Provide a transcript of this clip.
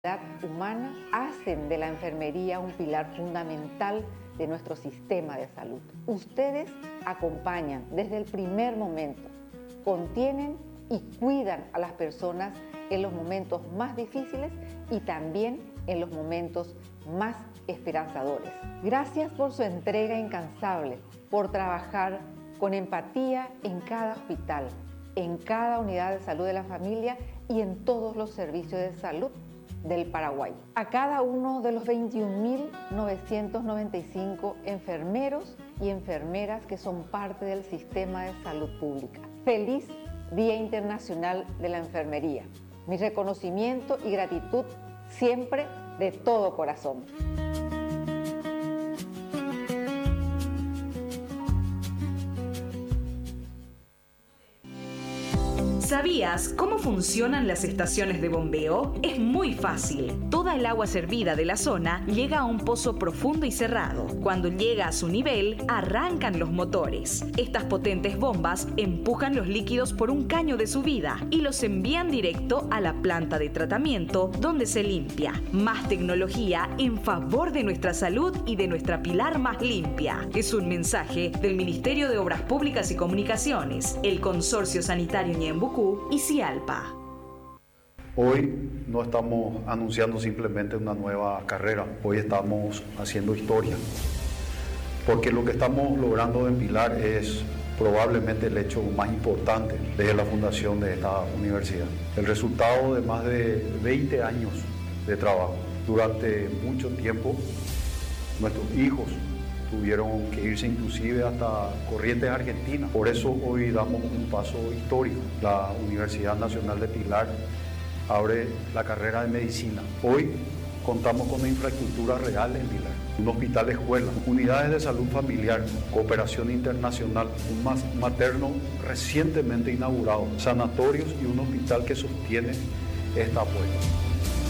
humana hacen de la enfermería un pilar fundamental de nuestro sistema de salud. Ustedes acompañan desde el primer momento, contienen y cuidan a las personas en los momentos más difíciles y también en los momentos más esperanzadores. Gracias por su entrega incansable, por trabajar con empatía en cada hospital, en cada unidad de salud de la familia y en todos los servicios de salud del Paraguay. A cada uno de los 21.995 enfermeros y enfermeras que son parte del sistema de salud pública. Feliz Día Internacional de la Enfermería. Mi reconocimiento y gratitud siempre de todo corazón. ¿Sabías cómo funcionan las estaciones de bombeo? Es muy fácil. Toda el agua servida de la zona llega a un pozo profundo y cerrado. Cuando llega a su nivel, arrancan los motores. Estas potentes bombas empujan los líquidos por un caño de subida y los envían directo a la planta de tratamiento, donde se limpia. Más tecnología en favor de nuestra salud y de nuestra pilar más limpia. Es un mensaje del Ministerio de Obras Públicas y Comunicaciones, el Consorcio Sanitario Ñembucú y Cialpa. Hoy no estamos anunciando simplemente una nueva carrera, hoy estamos haciendo historia, porque lo que estamos logrando en Pilar es probablemente el hecho más importante desde la fundación de esta universidad. El resultado de más de 20 años de trabajo. Durante mucho tiempo, nuestros hijos tuvieron que irse inclusive hasta Corrientes, Argentina. Por eso hoy damos un paso histórico. La Universidad Nacional de Pilar abre la carrera de medicina. Hoy contamos con una infraestructura real en Pilar. Un hospital escuela, unidades de salud familiar, cooperación internacional, un materno recientemente inaugurado, sanatorios y un hospital que sostiene esta apuesta.